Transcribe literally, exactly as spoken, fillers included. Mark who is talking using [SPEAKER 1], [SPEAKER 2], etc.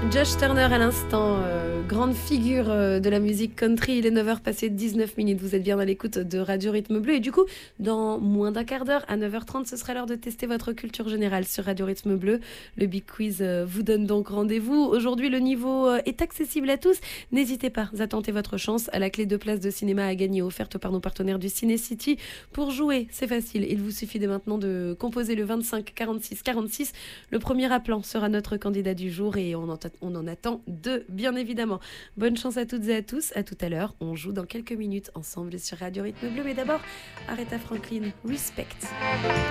[SPEAKER 1] Josh Turner à l'instant, euh, grande figure euh, de la musique country. Il est neuf heures passées dix-neuf minutes. Vous êtes bien à l'écoute de Radio Rythme Bleu. Et du coup, dans moins d'un quart d'heure, à neuf heures trente, ce sera l'heure de tester votre culture générale sur Radio Rythme Bleu. Le Big Quiz euh, vous donne donc rendez-vous. Aujourd'hui, le niveau euh, est accessible à tous. N'hésitez pas à tenter votre chance. À la clé de place de cinéma à gagner offerte par nos partenaires du Ciné City. Pour jouer, c'est facile. Il vous suffit dès maintenant de composer le vingt-cinq quarante-six quarante-six. Le premier appelant sera notre candidat du jour et on en, on en attend deux, bien évidemment. Bonne chance à toutes et à tous. À tout à l'heure. On joue dans quelques minutes ensemble sur Radio Rythme Bleu. Mais d'abord, Aretha Franklin, Respect.